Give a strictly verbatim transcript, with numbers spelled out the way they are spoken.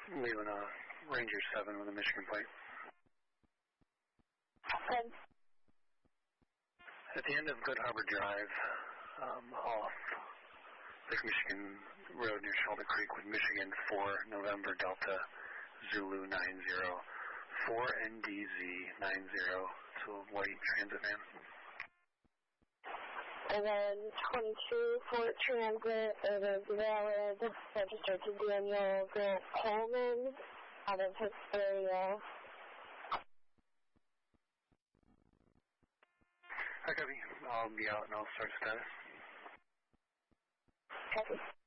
leaving a Ranger seven with a Michigan plate. Okay. At the end of Good Harbor Drive, um, off Lake Michigan Road near Shoulder Creek with Michigan four November Delta Zulu nine zero, four N D Z nine zero to a white transit van. And then twenty-two Fort Transit, it is valid, registered to Daniel Grant Coleman out of Hesperia. I copy. I'll be out and I'll start status. Copy.